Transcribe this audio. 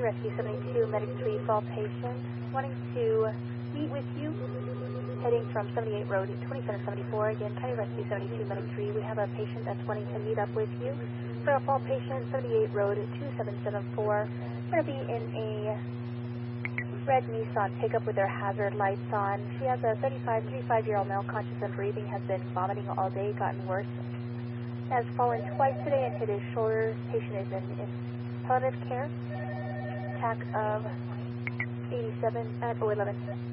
Rescue 72, Medic 3, fall patient, wanting to meet with you, heading from 78 Road 2774. Again, County Rescue 72, Medic 3. We have a patient that's wanting to meet up with you for a fall patient, 78 Road 2774. Going to be in a red Nissan pickup with their hazard lights on. She has a 35-year-old male, conscious and breathing, has been vomiting all day, gotten worse. Has fallen twice today and hit his shoulder. Patient is in palliative care. TAC of 87 at 011.